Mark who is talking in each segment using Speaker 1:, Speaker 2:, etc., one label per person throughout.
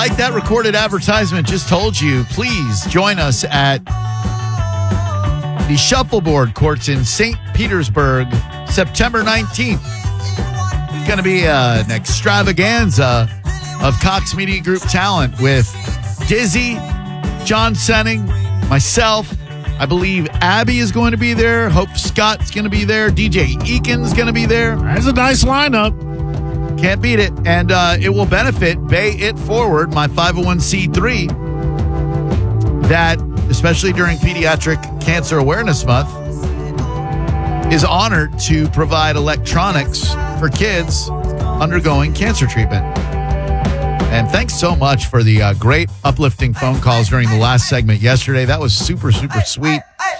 Speaker 1: like that recorded advertisement just told you, please join us at the Shuffleboard Courts in St. Petersburg, September 19th. It's going to be an extravaganza of Cox Media Group talent with Dizzy, John Senning, myself. I believe Abby is going to be there. Hope Scott's going to be there. DJ Eakin's going to be there.
Speaker 2: That's a nice lineup.
Speaker 1: Can't beat it. And it will benefit Bay It Forward, my 501c3, that, especially during Pediatric Cancer Awareness Month, is honored to provide electronics for kids undergoing cancer treatment. And thanks so much for the great uplifting phone calls during the last segment yesterday. That was super, super sweet.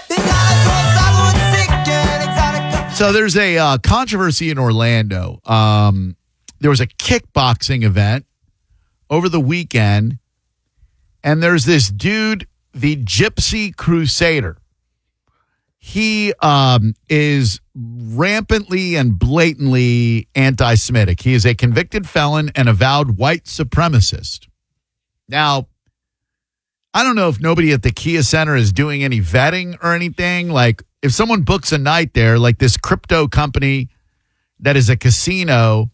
Speaker 1: So there's a controversy in Orlando. There was a kickboxing event over the weekend, and there's this dude, the Gypsy Crusader. He is rampantly and blatantly anti-Semitic. He is a convicted felon and avowed white supremacist. Now, I don't know if nobody at the Kia Center is doing any vetting or anything. Like, if someone books a night there, like this crypto company that is a casino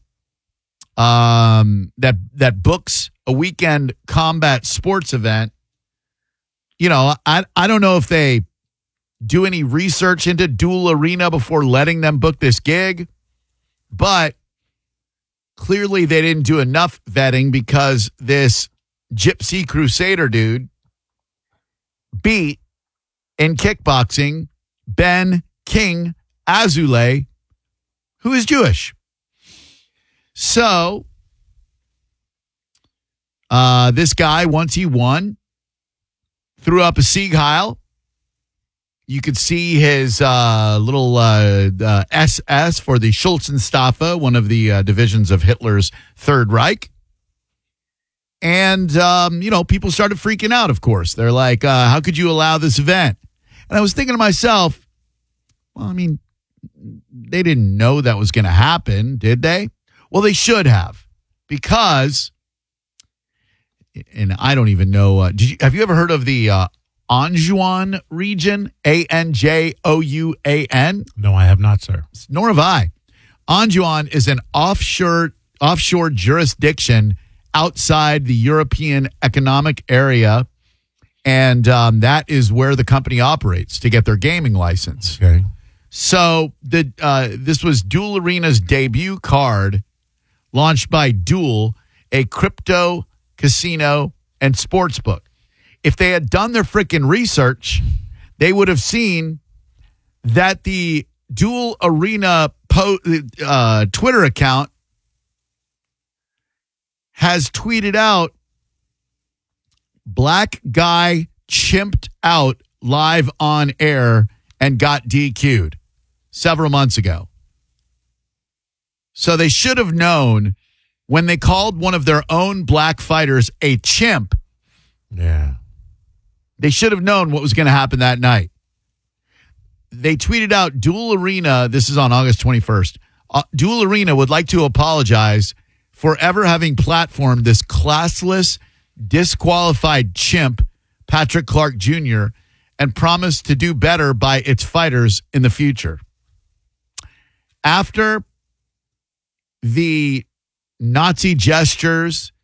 Speaker 1: that books a weekend combat sports event, you know, I don't know if they do any research into Dual Arena before letting them book this gig, but clearly they didn't do enough vetting because this Gypsy Crusader dude beat in kickboxing Ben King Azulay, who is Jewish. So this guy, once he won, threw up a Sieg Heil. You could see his little SS for the Schulzenstaffel, one of the divisions of Hitler's Third Reich. And, people started freaking out, of course. They're like, how could you allow this event? And I was thinking to myself, well, I mean, they didn't know that was going to happen, did they? Well, they should have, because, and I don't even know, have you ever heard of the Anjouan region, Anjouan?
Speaker 2: No, I have not, sir.
Speaker 1: Nor have I. Anjouan is an offshore jurisdiction outside the European Economic Area, and that is where the company operates to get their gaming license.
Speaker 2: Okay.
Speaker 1: So this was Dual Arena's debut card, launched by Dual, a crypto casino and sports book. If they had done their freaking research, they would have seen that the Dual Arena Twitter account has tweeted out, black guy chimped out live on air and got DQ'd several months ago. So they should have known when they called one of their own black fighters a chimp.
Speaker 2: Yeah.
Speaker 1: They should have known what was going to happen that night. They tweeted out, Dual Arena, this is on August 21st, Dual Arena would like to apologize for ever having platformed this classless, disqualified chimp, Patrick Clark Jr., and promise to do better by its fighters in the future. After the Nazi gestures